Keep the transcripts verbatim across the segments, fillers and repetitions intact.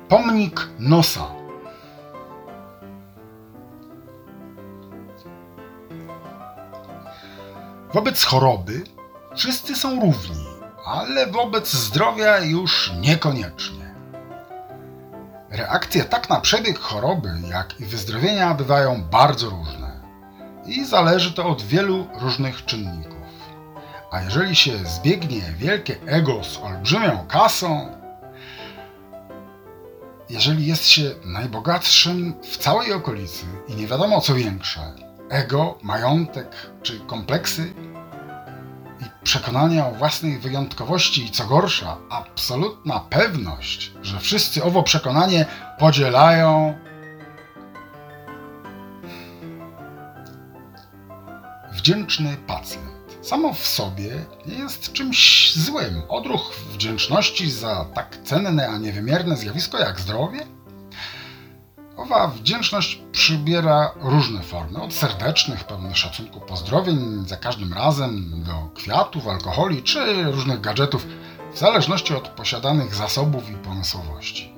Pomnik nosa. Wobec choroby wszyscy są równi, ale wobec zdrowia już niekoniecznie. Reakcje tak na przebieg choroby, jak i wyzdrowienia bywają bardzo różne i zależy to od wielu różnych czynników. A jeżeli się zbiegnie wielkie ego z olbrzymią kasą, jeżeli jest się najbogatszym w całej okolicy i nie wiadomo co większe, ego, majątek czy kompleksy i przekonania o własnej wyjątkowości i co gorsza, absolutna pewność, że wszyscy owo przekonanie podzielają, wdzięczny pacjent samo w sobie nie jest czymś złym. Odruch wdzięczności za tak cenne, a niewymierne zjawisko jak zdrowie? Owa wdzięczność przybiera różne formy, od serdecznych, pełnych szacunku pozdrowień za każdym razem, do kwiatów, alkoholi czy różnych gadżetów, w zależności od posiadanych zasobów i pomysłowości.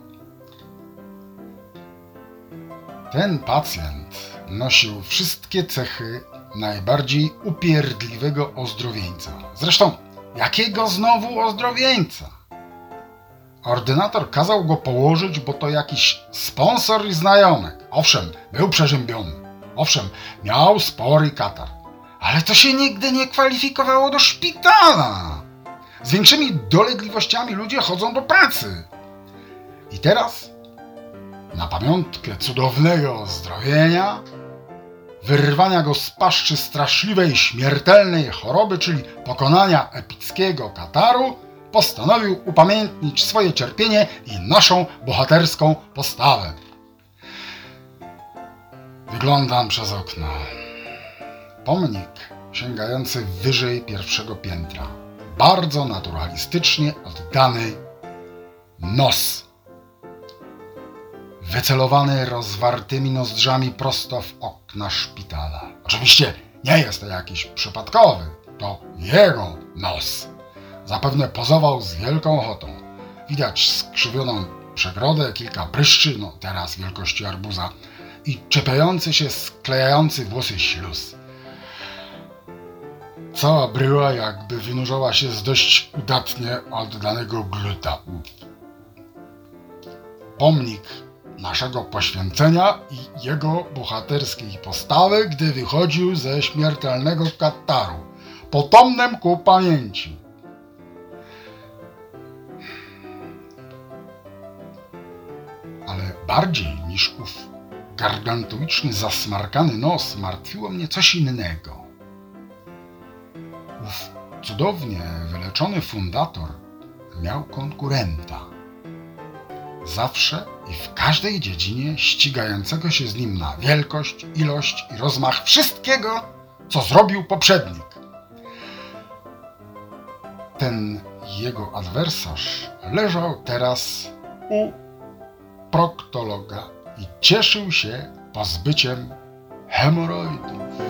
Ten pacjent nosił wszystkie cechy najbardziej upierdliwego ozdrowieńca. Zresztą, jakiego znowu ozdrowieńca? Ordynator kazał go położyć, bo to jakiś sponsor i znajomek. Owszem, był przeziębiony. Owszem, miał spory katar. Ale to się nigdy nie kwalifikowało do szpitala. Z większymi dolegliwościami ludzie chodzą do pracy. I teraz, na pamiątkę cudownego ozdrowienia, wyrwania go z paszczy straszliwej, śmiertelnej choroby, czyli pokonania epickiego kataru, postanowił upamiętnić swoje cierpienie i naszą bohaterską postawę. Wyglądam przez okno. Pomnik sięgający wyżej pierwszego piętra. Bardzo naturalistycznie oddany nos. Wycelowany rozwartymi nozdrzami prosto w okna szpitala. Oczywiście nie jest to jakiś przypadkowy, to jego nos. Zapewne pozował z wielką ochotą. Widać skrzywioną przegrodę, kilka pryszczy, no teraz wielkości arbuza, i czepiający się, sklejający włosy śluz. Cała bryła jakby wynurzała się z dość udatnie oddanego gluta. Pomnik naszego poświęcenia i jego bohaterskiej postawy, gdy wychodził ze śmiertelnego kataru, potomnym ku pamięci. Ale bardziej niż ów gargantuiczny, zasmarkany nos martwiło mnie coś innego. Ów cudownie wyleczony fundator miał konkurenta. Zawsze i w każdej dziedzinie ścigającego się z nim na wielkość, ilość i rozmach wszystkiego, co zrobił poprzednik. Ten jego adwersarz leżał teraz u proktologa i cieszył się pozbyciem hemoroidów.